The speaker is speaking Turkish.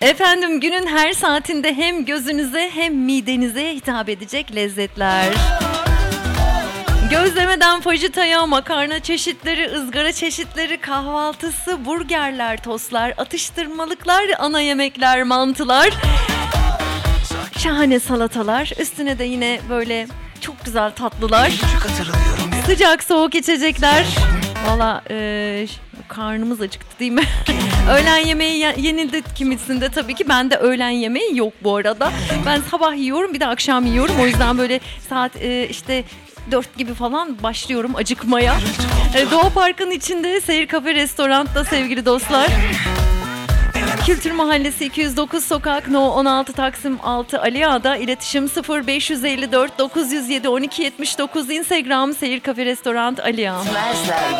Efendim günün her saatinde hem gözünüze hem midenize hitap edecek lezzetler. Gözlemeden fajitaya, makarna çeşitleri, ızgara çeşitleri, kahvaltısı, burgerler, tostlar, atıştırmalıklar, ana yemekler, mantılar, şahane salatalar, üstüne de yine böyle çok güzel tatlılar, sıcak soğuk içecekler. Valla karnımız acıktı değil mi? Öğlen yemeği yenildi kimisinde tabii ki. Bende öğlen yemeği yok bu arada. Ben sabah yiyorum bir de akşam yiyorum. O yüzden böyle saat işte 4 gibi falan başlıyorum acıkmaya. Doğa Parkı'nın içinde Seyir Kafe Restorant'ta sevgili dostlar. Kültür Mahallesi 209 Sokak No 16 Taksim 6 Ali Ağa'da. İletişim 0554 907 1279. Instagram Seyir Kafe Restorant Ali Ağa.